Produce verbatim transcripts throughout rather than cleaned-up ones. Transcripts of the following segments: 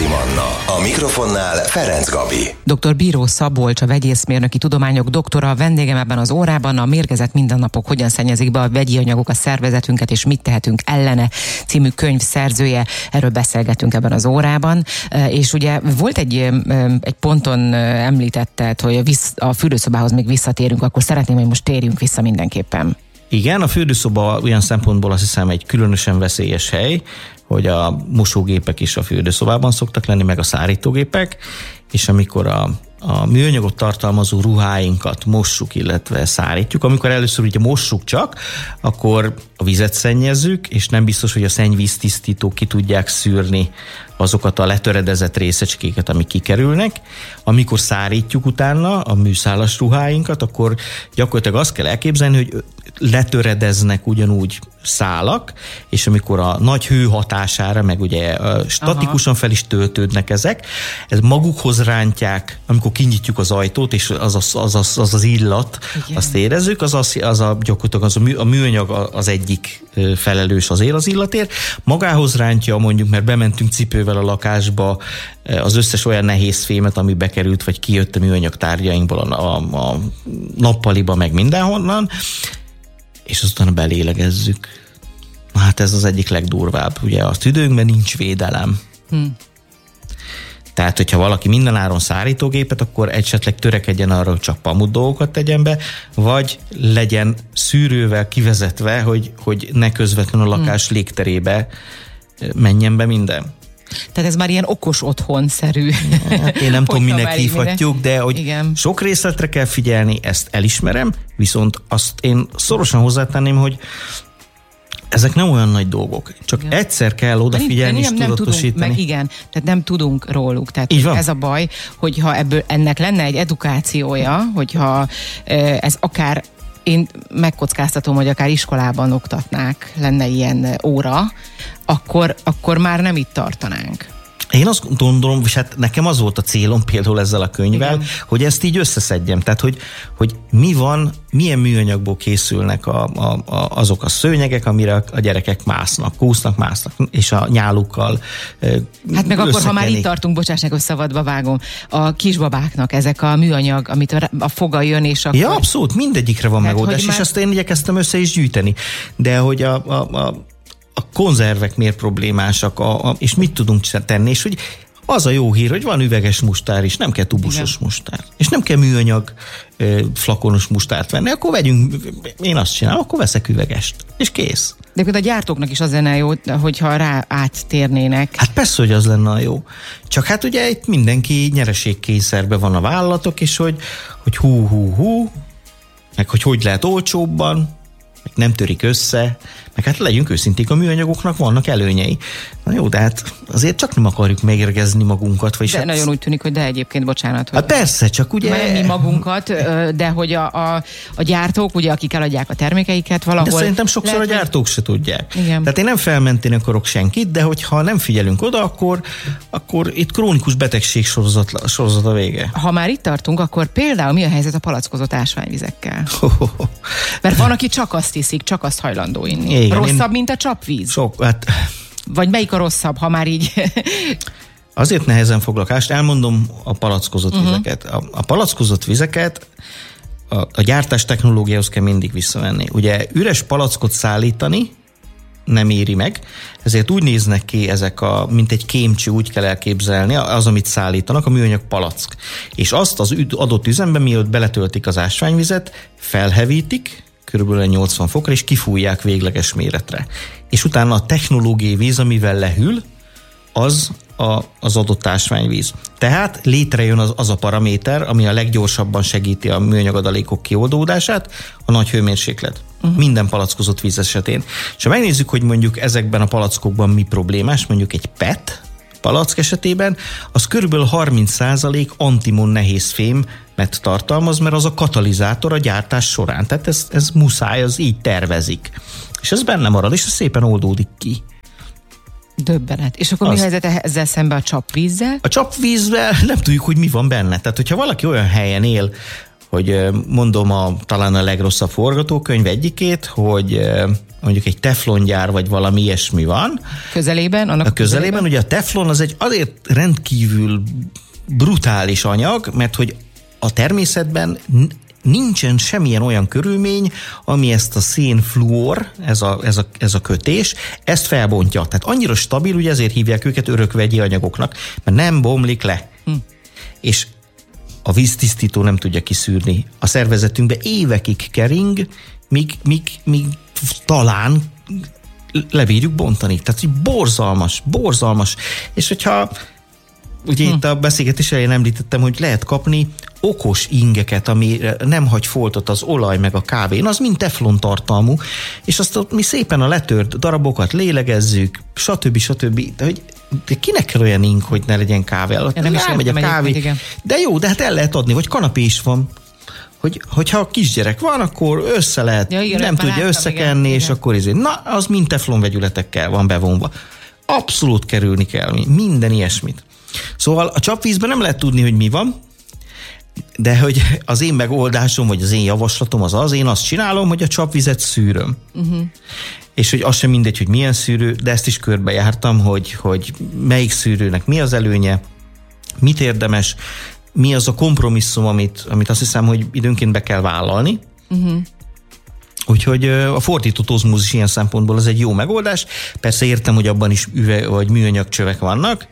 Manna. A mikrofonnál Ferenc Gabi. doktor Bíró Szabolcs, a vegyészmérnöki tudományok doktora, vendégem ebben az órában. A Mérgezett mindennapok hogyan szennyezik be a vegyi anyagok a szervezetünket, és mit tehetünk ellene című könyv szerzője. Erről beszélgetünk ebben az órában. És ugye volt egy, egy ponton említetted, hogy a fürdőszobához még visszatérünk, akkor szeretném, hogy most térjünk vissza mindenképpen. Igen, a fürdőszoba olyan szempontból azt hiszem egy különösen veszélyes hely, hogy a mosógépek is a fürdőszobában szoktak lenni, meg a szárítógépek, és amikor a, a műanyagot tartalmazó ruháinkat mossuk, illetve szárítjuk, amikor először ugye mossuk csak, akkor a vizet szennyezzük, és nem biztos, hogy a szennyvíztisztítók ki tudják szűrni azokat a letöredezett részecskéket, amik kikerülnek. Amikor szárítjuk utána a műszálas ruháinkat, akkor gyakorlatilag azt kell elképzelni, hogy letöredeznek ugyanúgy szálak, és amikor a nagy hő hatására, meg ugye statikusan fel is töltődnek ezek, ez magukhoz rántják, amikor kinyitjuk az ajtót, és az az, az, az, az, az illat, igen, azt érezzük, az, az, az a, gyakorlatilag az a, mű, a műanyag az egyik felelős azért az illatért. Magához rántja mondjuk, mert bementünk cipővel a lakásba az összes olyan nehéz fémet, ami bekerült, vagy kijött a műanyag tárgyainkból a, a, a nappaliba, meg mindenhonnan, és aztán belélegezzük. Hát ez az egyik legdurvább. Ugye a tüdőnkben nincs védelem. Hm. Tehát, hogyha valaki mindenáron szárítógépet, akkor esetleg törekedjen arra, hogy csak pamut dolgokat tegyen be, vagy legyen szűrővel kivezetve, hogy, hogy ne közvetlenül a lakás hm. légterébe menjen be minden. Tehát ez már ilyen okos otthon-szerű. Én nem tudom, minek hívhatjuk, de hogy igen, sok részletre kell figyelni, ezt elismerem, viszont azt én szorosan hozzátenném, hogy ezek nem olyan nagy dolgok. Csak igen, egyszer kell odafigyelni és tudatosítani. Meg igen, tehát nem tudunk róluk. Tehát ez a baj, hogyha ebből ennek lenne egy edukációja, hogyha ez akár, én megkockáztatom, hogy akár iskolában oktatnák, lenne ilyen óra, akkor, akkor már nem itt tartanánk. Én azt gondolom, és hát nekem az volt a célom például ezzel a könyvvel, igen, hogy ezt így összeszedjem. Tehát, hogy, hogy mi van, milyen műanyagból készülnek a, a, a, azok a szőnyegek, amire a gyerekek másznak, kúsznak, másznak, és a nyálukkal hát meg akkor, ha már itt tartunk, bocsássák, hogy szabadba vágom, a kisbabáknak ezek a műanyag, amit a, a foga jön, és akkor... Ja, abszolút, mindegyikre van megoldás, és már... ezt én igyekeztem össze is gyűjteni. De hogy a, a, a a konzervek miért problémásak, a, a, és mit tudunk tenni, és hogy az a jó hír, hogy van üveges mustár is, nem kell tubusos igen, mustár, és nem kell műanyag ö, flakonos mustárt venni, akkor vegyünk, én azt csinálom, akkor veszek üvegest, és kész. De a gyártóknak is az lenne jó, hogyha rá áttérnének. Hát persze, hogy az lenne a jó. Csak hát ugye itt mindenki nyereségkényszerben van a vállalatok, és hogy, hogy hú, hú, hú, meg hogy hogy lehet olcsóbban, meg nem törik össze, meg hát legyünk őszinték, a műanyagoknak vannak előnyei. Na jó, de hát azért csak nem akarjuk megérgezni magunkat. Vagy de hát nagyon úgy tűnik, hogy de egyébként, bocsánat. Hát persze, csak ugye... Nem mi magunkat, de hogy a, a, a gyártók, ugye, akik eladják a termékeiket valahol... De szerintem sokszor lehet, a gyártók se tudják. Igen. Tehát én nem felmenteni akarok senkit, de hogyha nem figyelünk oda, akkor, akkor itt krónikus betegség sorozat, sorozat a vége. Ha már itt tartunk, akkor például mi a helyzet a palackozott ásványvizekkel? Mert van, aki csak azt iszik, csak azt hajlandó inni. Igen, rosszabb, én... mint a csapvíz? Sok, hát... Vagy melyik a rosszabb, ha már így... Azért nehezen foglakást, elmondom a palackozott uh-huh. vizeket. A, a palackozott vizeket a, a gyártás technológiához kell mindig visszavenni. Ugye üres palackot szállítani nem éri meg, ezért úgy néznek ki ezek a, mint egy kémcső, úgy kell elképzelni, az, amit szállítanak, a műanyag palack. És azt az adott üzemben, mielőtt beletöltik az ásványvizet, felhevítik, körülbelül nyolcvan fokra, és kifújják végleges méretre. És utána a technológiai víz, amivel lehűl, az a, az adott ásványvíz. Tehát létrejön az, az a paraméter, ami a leggyorsabban segíti a műanyag adalékok kioldódását, a nagy hőmérséklet. Uh-huh. Minden palackozott víz esetén. És ha megnézzük, hogy mondjuk ezekben a palackokban mi problémás, mondjuk egy pé é té palack esetében, az körülbelül harminc százalék antimon nehéz fémet tartalmaz, mert az a katalizátor a gyártás során. Tehát ez, ez muszáj, az így tervezik. És ez benne marad, és ez szépen oldódik ki. Döbbenet. És akkor az... mi helyzet ezzel szemben a csapvízzel? A csapvízzel nem tudjuk, hogy mi van benne. Tehát, hogyha valaki olyan helyen él, hogy mondom a, talán a legrosszabb forgatókönyv egyikét, hogy mondjuk egy teflongyár, vagy valami ilyesmi van. Közelében? Annak a közelében, közelében, ugye a teflon az egy azért rendkívül brutális anyag, mert hogy a természetben nincsen semmilyen olyan körülmény, ami ezt a szénfluor, ez a, ez, a, ez a kötés, ezt felbontja. Tehát annyira stabil, ugye ezért hívják őket örökvegyi anyagoknak, mert nem bomlik le. Hm. És a víztisztító nem tudja kiszűrni. A szervezetünkbe évekig kering, míg, míg, míg talán lebírjuk bontani. Tehát így borzalmas, borzalmas. És hogyha ugye hm. itt a beszélgetés elején említettem, hogy lehet kapni okos ingeket, ami nem hagy foltot az olaj meg a kávén, az mind teflon tartalmú, és azt mi szépen a letört darabokat lélegezzük, stb. stb. De hogy de kinek kell olyan ing, hogy ne legyen kávé alatt? Ja, nem is elmegy a kávé. De jó, de hát el lehet adni, vagy kanapé is van. Hogy, hogyha a kisgyerek van, akkor össze lehet, ja, igen, nem tudja láttam, összekenni, igen, és igen. akkor izé, na, az mind teflon vegyületekkel van bevonva. Abszolút kerülni kell minden ilyesmit. Szóval a csapvízben nem lehet tudni, hogy mi van, de hogy az én megoldásom, vagy az én javaslatom az az, én azt csinálom, hogy a csapvizet szűröm. Uh-huh. És hogy az sem mindegy, hogy milyen szűrő, de ezt is körbejártam, hogy, hogy melyik szűrőnek mi az előnye, mit érdemes, mi az a kompromisszum, amit, amit azt hiszem, hogy időnként be kell vállalni. Uh-huh. Úgyhogy a fordított ozmózis ilyen szempontból az egy jó megoldás. Persze értem, hogy abban is üveg vagy műanyag csövek vannak.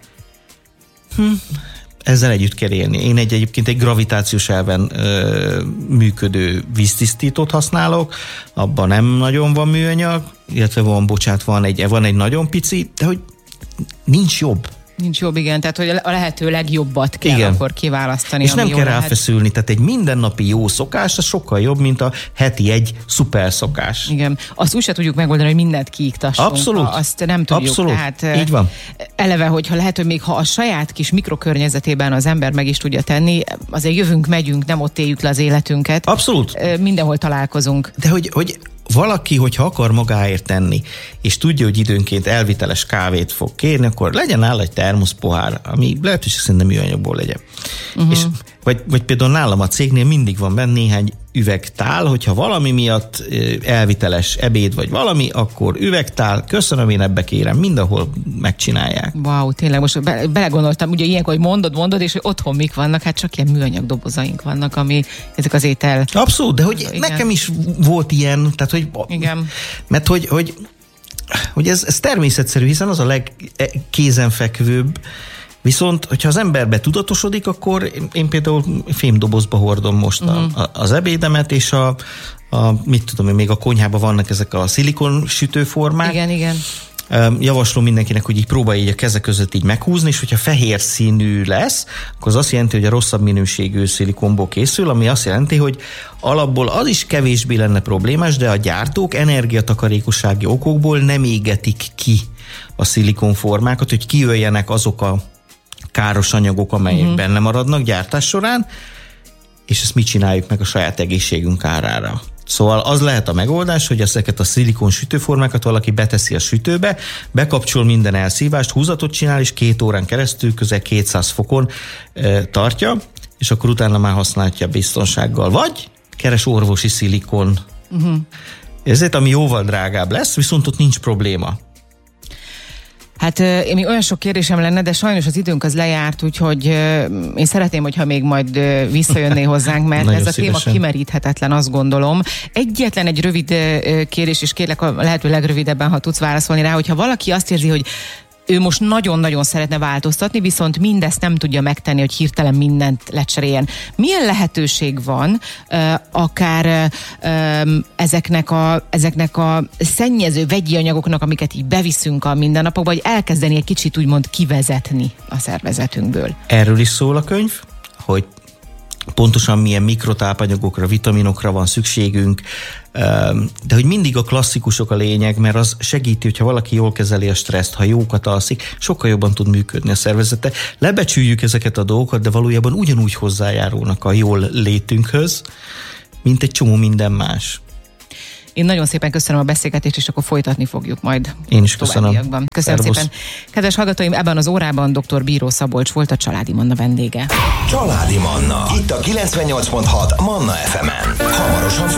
Hm. Ezzel együtt kell élni. Én egy, egyébként egy gravitációs elven ö, működő víztisztítót használok, abban nem nagyon van műanyag, illetve van, bocsánat, van egy, van egy nagyon pici, de hogy nincs jobb. Nincs jobb, igen, tehát hogy a lehető legjobbat kell igen. akkor kiválasztani. És nem kell lehet. ráfeszülni, tehát egy mindennapi jó szokás, az sokkal jobb, mint a heti egy szuper szokás. Igen, azt úgy se tudjuk megoldani, hogy mindent kiiktassunk. Abszolút. Azt nem tudjuk. Abszolút, tehát, így van. Eleve, hogyha lehet, hogy még ha a saját kis mikrokörnyezetében az ember meg is tudja tenni, azért jövünk, megyünk, nem ott éljük le az életünket. Abszolút. Mindenhol találkozunk. De hogy, hogy valaki, hogyha akar magáért tenni, és tudja, hogy időnként elviteles kávét fog kérni, akkor legyen nála egy termoszpohár, ami lehetőség szerintem műanyagból legyen. Uh-huh. És, vagy, vagy például nálam a cégnél mindig van benne néhány üvegtál, hogyha valami miatt elviteles ebéd vagy valami, akkor üvegtál, köszönöm, én ebbe kérem, mindenhol megcsinálják. Wow, tényleg most be, belegondoltam, ugye ilyenkor, hogy mondod, mondod, és hogy otthon mik vannak, hát csak ilyen műanyag dobozaink vannak, ami ezek az étel. Abszolút, de hogy igen. nekem is volt ilyen, tehát hogy igen. mert hogy, hogy, hogy ez, ez természetszerű, hiszen az a legkézenfekvőbb. Viszont, hogyha az emberbe tudatosodik, akkor én, én például fémdobozba hordom most uh-huh. a, az ebédemet, és a, a mit tudom én, még a konyhában vannak ezek a szilikon sütőformák. Igen, igen. Javaslom mindenkinek, hogy így próbálja így a keze között így meghúzni, és hogyha fehér színű lesz, akkor az azt jelenti, hogy a rosszabb minőségű szilikonból készül, ami azt jelenti, hogy alapból az is kevésbé lenne problémás, de a gyártók energiatakarékossági okokból nem égetik ki a szilikonformákat, hogy kijöjjenek azok a káros anyagok, amelyek uh-huh. benne maradnak gyártás során, és ezt mit csináljuk meg a saját egészségünk árára. Szóval az lehet a megoldás, hogy ezeket a szilikon sütőformákat valaki beteszi a sütőbe, bekapcsol minden elszívást, húzatot csinál, és két órán keresztül közel kétszáz fokon e, tartja, és akkor utána már használja biztonsággal. Vagy keres orvosi szilikon. Uh-huh. Ezért, ami jóval drágább lesz, viszont ott nincs probléma. Hát én olyan sok kérdésem lenne, de sajnos az időnk az lejárt, úgyhogy én szeretném, hogyha még majd visszajönné hozzánk, mert ez a szívesen. Téma kimeríthetetlen, azt gondolom. Egyetlen egy rövid kérdés, és kérlek a lehető legrövidebben, ha tudsz válaszolni rá, hogyha valaki azt érzi, hogy ő most nagyon-nagyon szeretne változtatni, viszont mindezt nem tudja megtenni, hogy hirtelen mindent lecseréljen. Milyen lehetőség van uh, akár uh, ezeknek, a, ezeknek a szennyező vegyi anyagoknak, amiket így beviszünk a mindennapokba, hogy elkezdeni egy kicsit úgymond kivezetni a szervezetünkből? Erről is szól a könyv, hogy pontosan milyen mikrotápanyagokra, vitaminokra van szükségünk, de hogy mindig a klasszikusok a lényeg, mert az segíti, hogyha valaki jól kezeli a stresszt, ha jókat alszik, sokkal jobban tud működni a szervezete. Lebecsüljük ezeket a dolgokat, de valójában ugyanúgy hozzájárulnak a jól létünkhöz, mint egy csomó minden más. Én nagyon szépen köszönöm a beszélgetést, és akkor folytatni fogjuk majd. Én is köszönöm. Köszönöm Szervusz. Szépen. Kedves hallgatóim, ebben az órában dr. Bíró Szabolcs volt a Családi Manna vendége. Családi Manna. Itt a kilencvennyolc pont hat Manna ef emen. Hamarosan